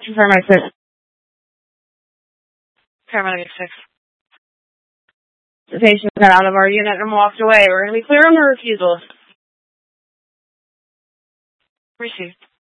Paramedic 6. Paramedic 6. The patient got out of our unit and walked away. We're going to be clear on the refusals. Received.